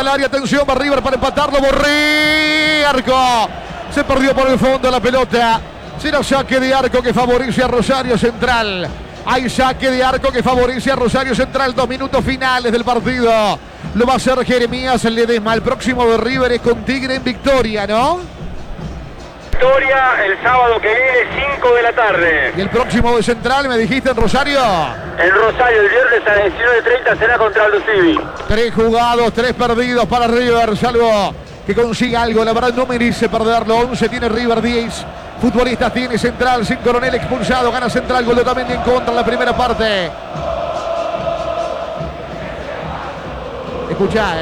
al área, atención, va River para empatarlo, Borré, arco. Se perdió por el fondo la pelota. Será saque de arco que favorece a Rosario Central. Hay saque de arco que favorece a Rosario Central. 2 minutos finales del partido. Lo va a hacer Jeremías Ledesma. El próximo de River es con Tigre en Victoria, ¿no? Victoria el sábado que viene, 5 de la tarde. Y el próximo de Central, me dijiste, en Rosario. En Rosario, el viernes a las 19:30 será contra Aldo Civi. 3 jugados, 3 perdidos para River, salvo que consiga algo. La verdad no merece perderlo. 11 tiene River, 10 futbolistas tiene Central. Sin Coronel expulsado, gana Central. Gol también en contra en la primera parte. Escuchá,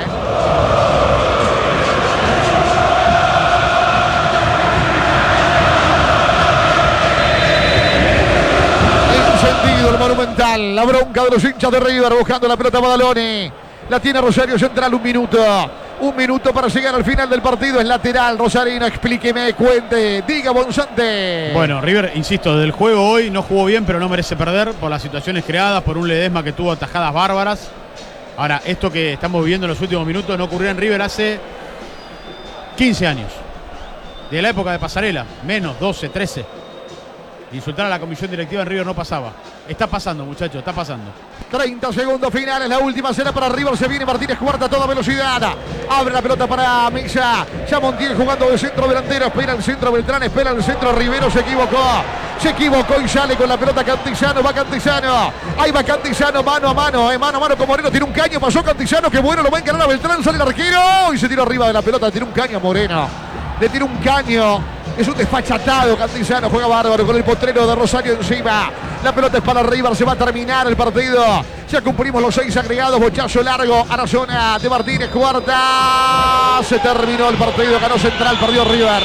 Encendido el Monumental. La bronca de los hinchas de River buscando la pelota Badaloni. La tiene Rosario Central, 1 minuto. 1 minuto para llegar al final del partido. Es lateral, Rosarino, explíqueme, cuente, diga Bonzante. Bueno, River, insisto, del juego hoy no jugó bien, pero no merece perder por las situaciones creadas, por un Ledesma que tuvo atajadas bárbaras. Ahora, esto que estamos viviendo en los últimos minutos no ocurrió en River hace 15 años. De la época de Pasarela, menos, 12, 13. Insultar a la comisión directiva en River no pasaba. Está pasando, muchachos, está pasando. 30 segundos finales, la última será para River. Se viene Martínez Cuarta a toda velocidad. Abre la pelota para Mesa. Ya Montiel jugando de centro delantero. Espera el centro Beltrán, espera el centro Rivero. Se equivocó y sale con la pelota Cantizano. Va Cantizano. Ahí va Cantizano, mano a mano. Mano a mano con Moreno. Tiene un caño, pasó Cantizano. Qué bueno, lo va a encarar a Beltrán. Sale el arquero y se tira arriba de la pelota. Tiene un caño a Moreno. Le tira un caño. Es un desfachatado Cantizano, juega bárbaro con el potrero de Rosario encima. La pelota es para River, se va a terminar el partido. Ya cumplimos los 6 agregados, bochazo largo a la zona de Martínez Cuarta. Se terminó el partido, ganó Central, perdió River.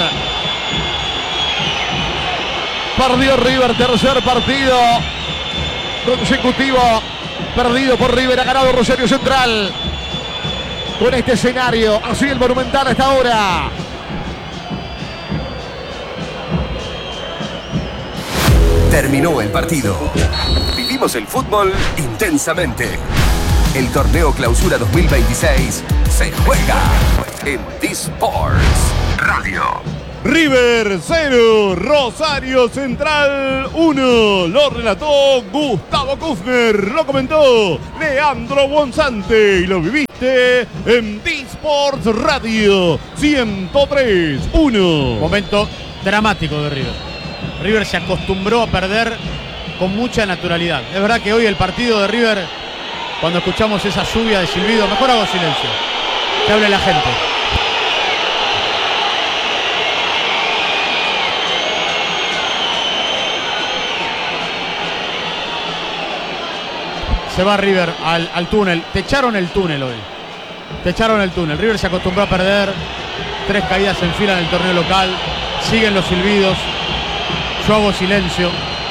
Perdió River, tercer partido consecutivo. Perdido por River, ha ganado Rosario Central. Con este escenario, así el Monumental hasta ahora. Terminó el partido. Vivimos el fútbol intensamente. El torneo Clausura 2026 se juega en D-Sports Radio. River 0, Rosario Central 1. Lo relató Gustavo Kufner, lo comentó Leandro Bonzante y lo viviste en D-Sports Radio 103.1. Momento dramático de River. River se acostumbró a perder con mucha naturalidad. Es verdad que hoy el partido de River, cuando escuchamos esa lluvia de silbido, mejor hago silencio, que hable la gente. Se va River al túnel. Te echaron el túnel hoy. Te echaron el túnel. River se acostumbró a perder. 3 caídas en fila en el torneo local. Siguen los silbidos. Yo hago silencio.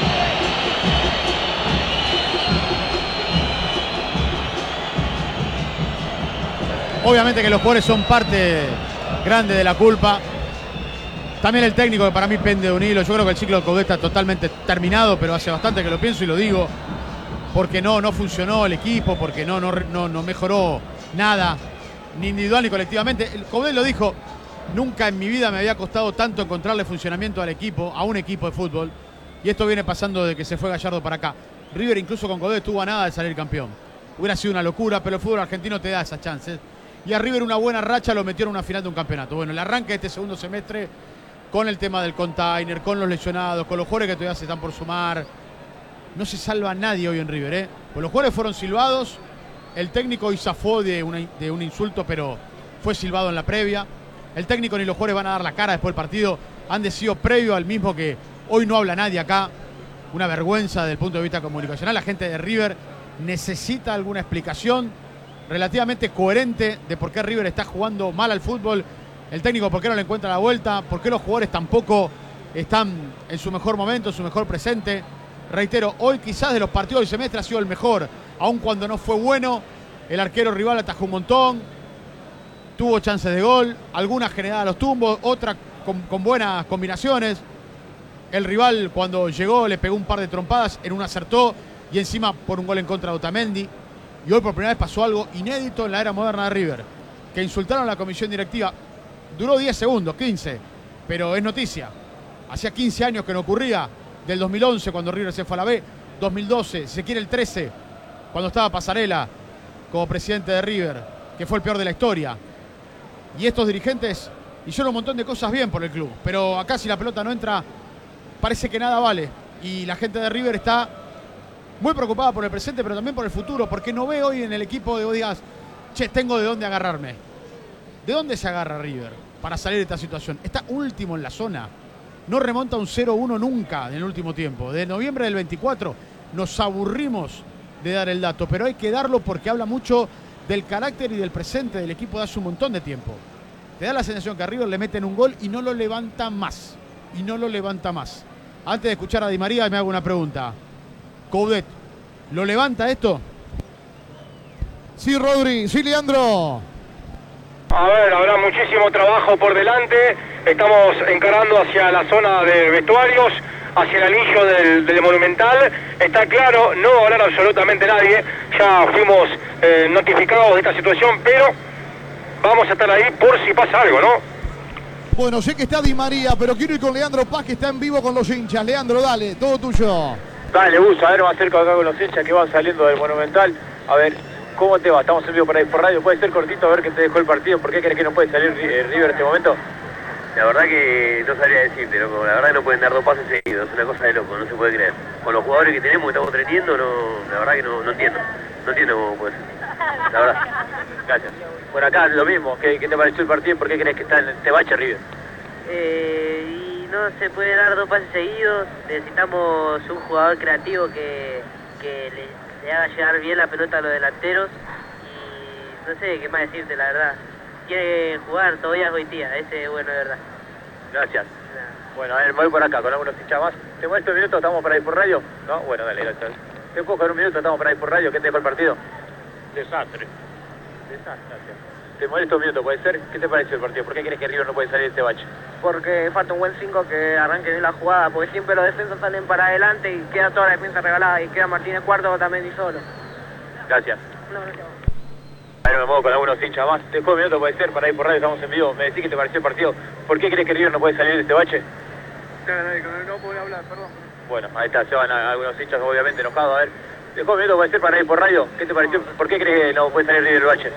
Obviamente que los jugadores son parte grande de la culpa. También el técnico, que para mí pende de un hilo. Yo creo que el ciclo de Coudet está totalmente terminado, pero hace bastante que lo pienso y lo digo. Porque no funcionó el equipo, porque no mejoró nada, ni individual ni colectivamente. El Coudet lo dijo, nunca en mi vida me había costado tanto encontrarle funcionamiento al equipo, a un equipo de fútbol. Y esto viene pasando desde que se fue Gallardo para acá. River incluso con Coudet estuvo a nada de salir campeón. Hubiera sido una locura, pero el fútbol argentino te da esas chances. Y a River una buena racha lo metió en una final de un campeonato. Bueno, el arranque de este segundo semestre con el tema del container, con los lesionados, con los jugadores que todavía se están por sumar. No se salva a nadie hoy en River, Pues los jugadores fueron silbados. El técnico hoy zafó de un insulto, pero fue silbado en la previa. El técnico ni los jugadores van a dar la cara después del partido. Han decidido previo al mismo que hoy no habla nadie acá. Una vergüenza desde el punto de vista comunicacional. La gente de River necesita alguna explicación relativamente coherente de por qué River está jugando mal al fútbol. El técnico por qué no le encuentra la vuelta. Por qué los jugadores tampoco están en su mejor momento, en su mejor presente. Reitero, hoy quizás de los partidos del semestre ha sido el mejor. Aun cuando no fue bueno, el arquero rival atajó un montón. Tuvo chances de gol, algunas generadas a los tumbos, otras con buenas combinaciones. El rival cuando llegó le pegó un par de trompadas, en una acertó y encima por un gol en contra de Otamendi. Y hoy por primera vez pasó algo inédito en la era moderna de River. que insultaron a la comisión directiva. Duró 10 segundos, 15, pero es noticia. Hacía 15 años que no ocurría, del 2011 cuando River se fue a la B, 2012, si se quiere el 13, cuando estaba Pasarela como presidente de River, que fue el peor de la historia. Y estos dirigentes hicieron un montón de cosas bien por el club, pero acá si la pelota no entra, parece que nada vale. Y la gente de River está muy preocupada por el presente, pero también por el futuro, porque no ve hoy en el equipo de vos digas, che, tengo de dónde agarrarme. ¿De dónde se agarra River para salir de esta situación? Está último en la zona. No remonta un 0-1 nunca en el último tiempo. De noviembre del 24 nos aburrimos de dar el dato, pero hay que darlo porque habla mucho del carácter y del presente del equipo de hace un montón de tiempo. Te da la sensación que a River le meten un gol y no lo levanta más. Y no lo levanta más. Antes de escuchar a Di María me hago una pregunta. Coudet, ¿lo levanta esto? Sí, Rodri, sí, Leandro. A ver, habrá muchísimo trabajo por delante. Estamos encarando hacia la zona de vestuarios, hacia el anillo del Monumental. Está claro, no va a hablar absolutamente nadie. Ya fuimos notificados de esta situación, pero vamos a estar ahí por si pasa algo, ¿no? Bueno, sé que está Di María, pero quiero ir con Leandro Paz, que está en vivo con los hinchas. Leandro, dale, todo tuyo. Dale, Gus, a ver, me acerco acá con los hinchas que van saliendo del Monumental. A ver, ¿cómo te va? Estamos en vivo por ahí por radio. ¿Puede ser cortito a ver qué te dejó el partido? ¿Por qué crees que no puede salir River en este momento? La verdad que no sabría decirte, loco. La verdad que no pueden dar 2 pases seguidos. Es una cosa de loco, no se puede creer. Con los jugadores que tenemos, que estamos teniendo, no, la verdad que no entiendo. No entiendo cómo puede ser. La verdad. Gracias. Bueno, acá lo mismo. ¿Qué te pareció el partido? ¿Por qué crees que está en este bache River? Y no se puede dar 2 pases seguidos. Necesitamos un jugador creativo que le haga llegar bien la pelota a los delanteros. Y no sé qué más decirte, la verdad. Quiere jugar Tobías Goitía, ese es bueno de verdad. Gracias. Bueno, a ver, me voy por acá con algunos hinchas más. ¿Te mueves un minuto? ¿Estamos para ir por radio? ¿No? Bueno, dale, gracias. ¿Te puedo coger un minuto? ¿Estamos para ir por radio? ¿Qué te dejó el partido? Desastre. Gracias. ¿Te molesto un minuto, puede ser? ¿Qué te pareció el partido? ¿Por qué crees que River no puede salir de este bache? Porque falta un buen 5 que arranque bien la jugada, porque siempre los defensas salen para adelante y queda toda la defensa regalada y queda Martínez Cuarto también y solo. Gracias. A ver, me muevo con algunos hinchas más. ¿Te puedo un minuto, puede ser? Para ir por radio, estamos en vivo. Me decís que te pareció el partido. ¿Por qué crees que River no puede salir de este bache? No puedo hablar, perdón. Bueno, ahí está, se van algunos hinchas obviamente enojados. A ver, ¿te puedo un minuto, puede ser? Para ir por radio. ¿Qué te pareció? ¿Por qué crees que no puede salir River del bache?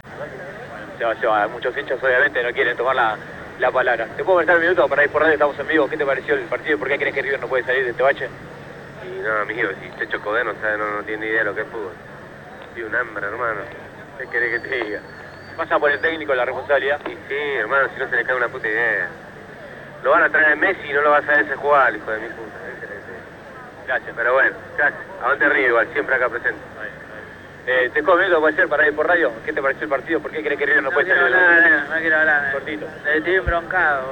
Se va. Muchos hinchas obviamente no quieren tomar la palabra. ¿Te puedo prestar un minuto para ir por radio? Estamos en vivo. ¿Qué te pareció el partido? ¿Por qué crees que River no puede salir de este bache? Y no, amigo, si Checho Coudet no tiene ni idea de lo que es fútbol. Soy un hambre, hermano. ¿Qué querés que te diga? Pasa por el técnico la responsabilidad. Y sí, hermano, si no se le cae una puta idea. Lo van a traer a Messi y no lo vas a saber ese jugar, hijo de mi puta. Gracias. Pero bueno, gracias. Aguante River igual, siempre acá presente. ¿Te puedo un minuto, puede ser? Para ir por radio. ¿Qué te pareció el partido? ¿Por qué crees que River no puede salir del bache? No quiero hablar. Cortito. Estoy embroncado.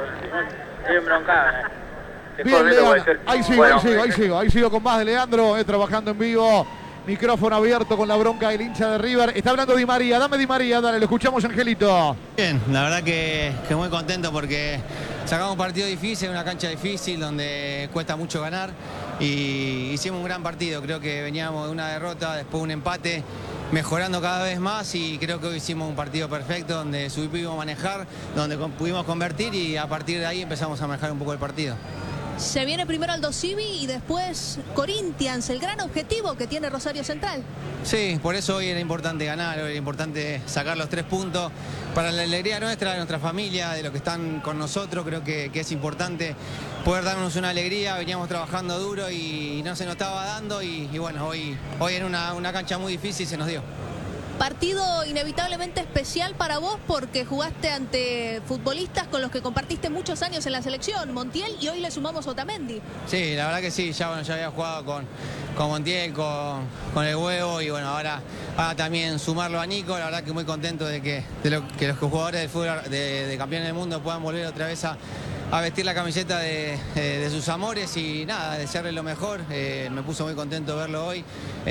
¿Te puedo Bien, un minuto, puede Leandro. ser? Ahí sigo, Bueno, ahí sigo con más de Leandro, trabajando en vivo. Micrófono abierto con la bronca del hincha de River. Está hablando Di María. Dame Di María, dale, lo escuchamos, Angelito. Bien, la verdad que muy contento porque sacamos un partido difícil, una cancha difícil donde cuesta mucho ganar y hicimos un gran partido. Creo que veníamos de una derrota, después un empate, mejorando cada vez más y creo que hoy hicimos un partido perfecto donde supimos manejar, donde pudimos convertir y a partir de ahí empezamos a manejar un poco el partido. Se viene primero Aldo Civi y después Corinthians, el gran objetivo que tiene Rosario Central. Sí, por eso hoy era importante ganar, hoy era importante sacar los 3 puntos para la alegría nuestra, de nuestra familia, de los que están con nosotros. Creo que es importante poder darnos una alegría. Veníamos trabajando duro y no se nos estaba dando y bueno, hoy en una cancha muy difícil se nos dio. Partido inevitablemente especial para vos porque jugaste ante futbolistas con los que compartiste muchos años en la selección, Montiel, y hoy le sumamos Otamendi. Sí, la verdad que sí, ya había jugado con Montiel, con el Huevo y bueno, ahora también sumarlo a Nico. La verdad que muy contento de que los jugadores del fútbol de campeones del mundo puedan volver otra vez a vestir la camiseta de sus amores y nada, desearle lo mejor. Me puso muy contento verlo hoy.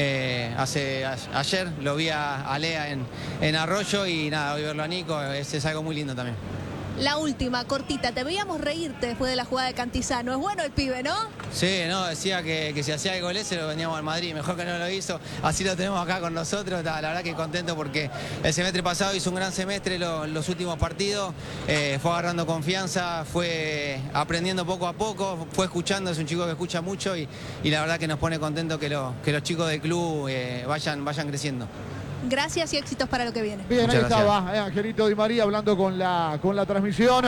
Ayer lo vi a Lea en Arroyo y nada, hoy verlo a Nico es algo muy lindo también. La última, cortita. Te veíamos reírte después de la jugada de Cantizano. Es bueno el pibe, ¿no? Sí, no, decía que si hacía el gol ese lo veníamos al Madrid, mejor que no lo hizo, así lo tenemos acá con nosotros. La verdad que contento porque el semestre pasado hizo un gran semestre, los últimos partidos, fue agarrando confianza, fue aprendiendo poco a poco, fue escuchando, es un chico que escucha mucho y la verdad que nos pone contento que los chicos del club vayan creciendo. Gracias y éxitos para lo que viene. Bien, Muchas ahí estaba Angelito Di María hablando con la transmisión.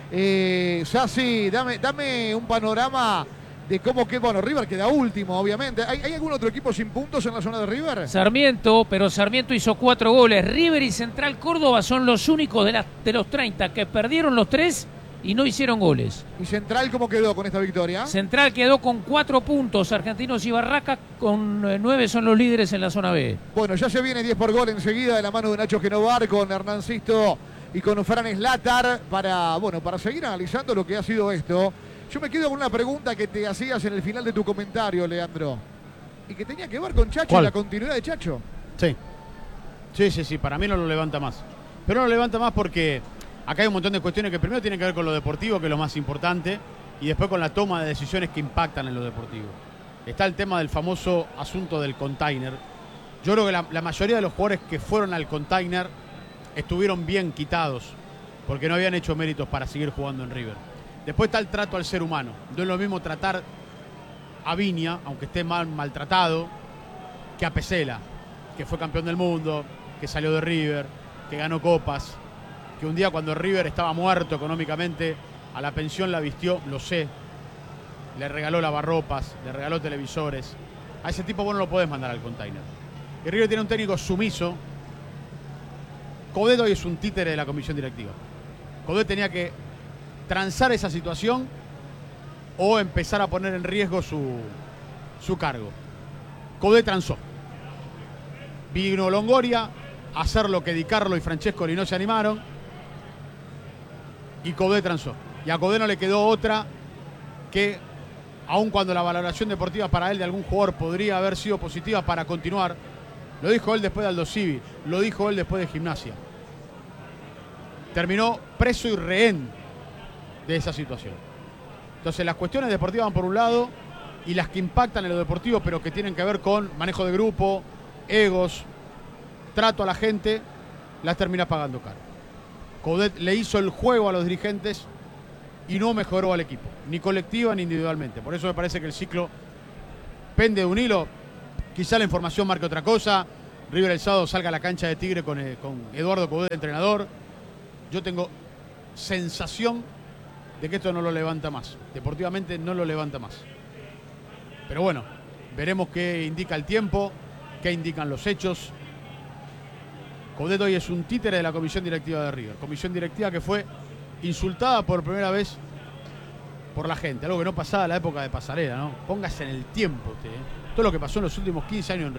Sassi, dame un panorama de cómo que, bueno, River queda último, obviamente. ¿Hay algún otro equipo sin puntos en la zona de River? Sarmiento, pero Sarmiento hizo 4 goles. River y Central Córdoba son los únicos de los 30 que perdieron los 3 y no hicieron goles. ¿Y Central cómo quedó con esta victoria? Central quedó con 4 puntos. Argentinos y Barraca con 9 son los líderes en la zona B. Bueno, ya se viene 10 por gol enseguida de la mano de Nacho Genovar con Hernán Sisto y con Fran Slatar para seguir analizando lo que ha sido esto. Yo me quedo con una pregunta que te hacías en el final de tu comentario, Leandro, y que tenía que ver con Chacho. ¿Cuál? Y la continuidad de Chacho. Sí, para mí no lo levanta más. Pero no lo levanta más porque acá hay un montón de cuestiones que primero tienen que ver con lo deportivo, que es lo más importante, y después con la toma de decisiones que impactan en lo deportivo. Está el tema del famoso asunto del container. Yo creo que la mayoría de los jugadores que fueron al container estuvieron bien quitados, porque no habían hecho méritos para seguir jugando en River. Después está el trato al ser humano. No es lo mismo tratar a Viña, aunque esté maltratado, que a Pesela, que fue campeón del mundo, que salió de River, que ganó copas, que un día cuando River estaba muerto económicamente, a la pensión la vistió, lo sé, le regaló lavarropas, le regaló televisores. A ese tipo vos no lo podés mandar al container. Y River tiene un técnico sumiso. Coudet hoy es un títere de la comisión directiva. Coudet tenía que transar esa situación o empezar a poner en riesgo su cargo. Coudet transó. Vino Longoria a hacer lo que Di Carlo y Francescoli no se animaron y Coudet transó. Y a Coudet no le quedó otra que, aun cuando la valoración deportiva para él de algún jugador podría haber sido positiva para continuar, lo dijo él después de Aldo Civi, lo dijo él después de Gimnasia. Terminó preso y rehén de esa situación. Entonces las cuestiones deportivas van por un lado y las que impactan en lo deportivo pero que tienen que ver con manejo de grupo, egos, trato a la gente, las termina pagando caro. Coudet le hizo el juego a los dirigentes y no mejoró al equipo, ni colectiva ni individualmente. Por eso me parece que el ciclo pende de un hilo. Quizá la información marque otra cosa. River el sábado salga a la cancha de Tigre con Eduardo Coudet, entrenador. Yo tengo sensación de que esto no lo levanta más. Deportivamente no lo levanta más. Pero bueno, veremos qué indica el tiempo, qué indican los hechos. Coudet hoy es un títere de la comisión directiva de River. Comisión directiva que fue insultada por primera vez por la gente. Algo que no pasaba en la época de Pasarela, ¿no? Póngase en el tiempo usted, ¿eh? Todo lo que pasó en los últimos 15 años en River.